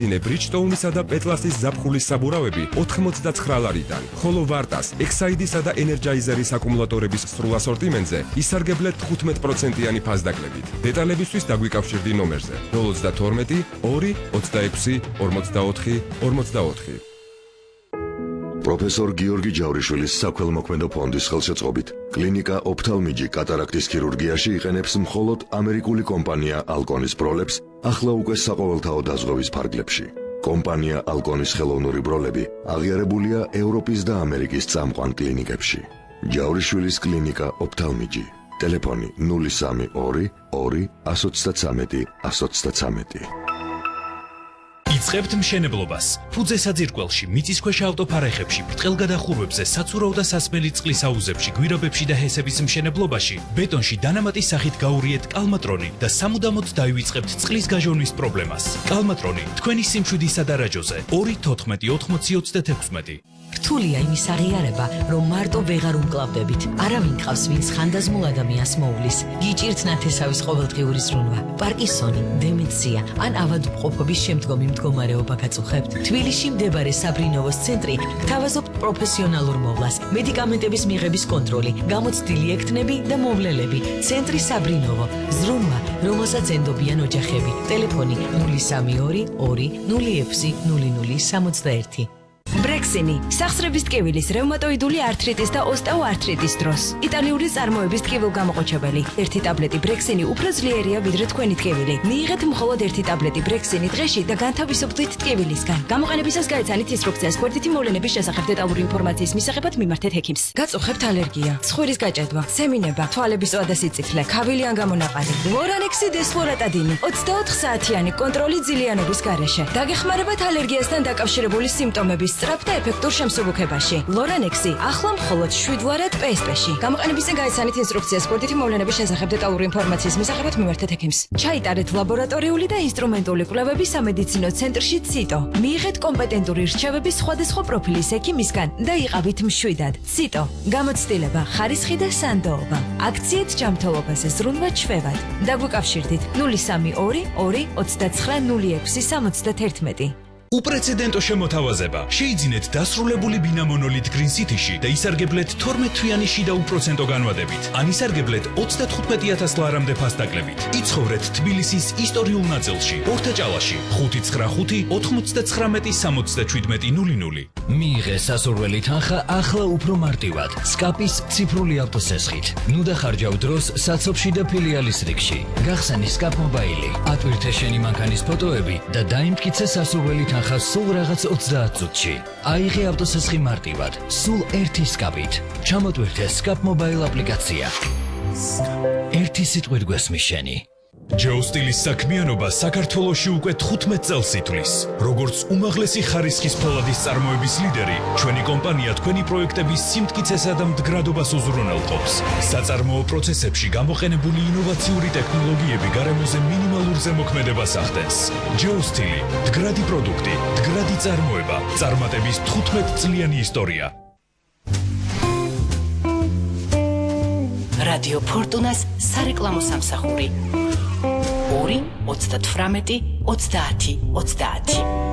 ბრიჯტოუნისა და პეტლასის ზაფხულის საბურავები 99 ლარიდან, ხოლო ვარტას, ექსაიდისა და ენერჯაიზერის აკუმულატორების სრულ ასორტიმენტზე ისარგებლეთ 15%-იანი ფასდაკლებით. დეტალებისთვის დაგვიკავშირდი ნომერზე 032 2 26 44 44. პროფესორ გიორგი ჯავრიშვილის საქველმოქმედო ფონდის ხელშეწყობით კლინიკა ოფთალმიჯი კატარაქტის ქირურგიაში იყენებს მხოლოდ ამერიკული კომპანია ალკონის ბროლებს ახლა უკვე საყოველთაო დაზღვევის ფარგლებში. კომპანია ალკონის ხელოვნური ბროლები აღიარებულია ევროპის და ამერიკის წამყვან კლინიკებში. ჯავრიშვილის კლინიკა ოფთალმიჯი. ტელეფონი 032 2 133 133. იწყებთ მშენებლობას. ფუძე საძირკველში, მიწისქვეშა ავტოფარეხებში, ბრტყელგადახურვებზე, საცურაო და სასმელი წყლის აუზებში, გვირაბებში და ჰესების მშენებლობაში, ბეტონში დანამატის სახით გაურიეთ კალმატრონი და სამუდამოდ დაივიწყებთ წყლის გაჟონვის პრობლემას. კალმატრონი თქვენი სიმშვიდისა და რაჯოზე 2-14-20-36. რთულია იმის აღიარება, რომ მარტო ვეღარ უმკლავდებით. არავინ ყავს, ვინც ხანდაზმულ ადამიანს მოუვლის. გიჭირთ ნათესავის ყოველდღიური ზრუნვა, პარკინსონი, დემენცია ან ავადმყოფობის შემდგომი მდგომარეობა გაწუხებთ. თბილისში მდებარე საბრინოვოს ცენტრი გთავაზობთ პროფესიონალურ მოვლას, მედიკამენტების მიღების კონტროლი, გამოცდილი ექთნები და მოვლელები. ცენტრი საბრინოვო, ზრუნვა, რომელსაც ენდობიან ოჯახები. ტელეფონი 032 2 06 0061. ბრექსინი, სახსრების ტკივილის, რევმატოიდული ართრიტის და ოსტეოართრიტის დროს. იტალიური წარმოების ტკივილგამოყოჩებელი. ერთი ტაბლეტი ბრექსინი უფრო ძლიერია ვიდრე თქვენი ტკივილი. მიიღეთ მხოლოდ ერთი ტაბლეტი ბრექსინი დღეში და განთავისუფლდით ტკივილისგან. გამოყენებისას გაეცანით ინსტრუქციას გვერდითი მოვლენების შესახებ დეტალური ინფორმაციის მისაღებად მიმართეთ ექიმს. გაწუხებთ ალერგია, ცხვირის გაჭედვა, სემინება, თვალების წვა და სიწითლე, ქავილი ან გამონაყარი. ლორანექსი დესფლორატადინი 24 საათიანი კონტროლი ძილიანობის გარეშე. დაგეხმარებათ ალერგიასთან დაკავშირებული სიმპტომების სწრაფ და ეფექტურ შემსუბუქებაში. ლორანექსი ახლა მხოლოდ 7 ვარად PSP-ში. გამოყენებისას გაეცანით ინსტრუქციას გვერდითი მოვლენების შესახებ დეტალური ინფორმაციის მისაღებად მიმართეთ ექიმს. ჩაიტარეთ ლაბორატორიული და ინსტრუმენტული კვლევები სამედიცინო ცენტრში ციტო. მიიღეთ კომპეტენტური რჩევები სხვადასხვა პროფილის ექიმისგან და იყავით მშვიდად. ციტო. გამოცდილება, ხარისხი და სანდოობა. აქციეთ ჯანმრთელობაზე ზრუნვა ჩვევად. დაგვიკავშირდით 032 2 29 06 71. უპრეცედენტო შემოთავაზება. შეიძინეთ დასრულებული ბინა მონოლით Green City-ში და ისარგებლეთ 12-თვიანი შიდა უპროცენტო განვადებით. ან ისარგებლეთ 35,000 ლარამდე ფასდაკლებით. იცხოვრეთ თბილისის ისტორიულ ნაწილში, ორთაჭალაში, 595 99 67 00. მიიღეს სასურველი თანხა ახლა უფრო მარტივად. სკაპის ციფრული ავტოსესხით. ნუ დახარჯავ დროს საცობში და ფილიალის რიგში. გახსენი სკაპ მობაილი. ატვირთე შენი მანქანის ფოტოები და დაიმტკიცე სასურველი თანხა სულ რაღაც 30 წუთში. აიღე ავტოსესხი მარტივად, სულ ერთი სკაპით. ჩამოტვირთე სკაპ მობაილ აპლიკაცია. ერთი სიტყვით გვესმის შენი. ჯეოსტილის საქმიანობა საქართველოში უკვე 15 წელს ითვლის. როგორც უმაღლესი ხარისხის ფოლადის წარმოების ლიდერი, ჩვენი კომპანია თქვენი პროექტების სიმტკიცესა და მდგრადობას უზრუნველყოფს. საწარმოო პროცესებში გამოყენებული ინოვაციური ტექნოლოგიები გარემოზე მინიმალურ ზემოქმედებას ახდენს. ჯეოსტილი, მდგრადი პროდუქტი, მდგრადი წარმოება, წარმატების 15 წლიანი ისტორია. რადიო ფორტუნას სარეკლამო სამსახური 2 38 30 30.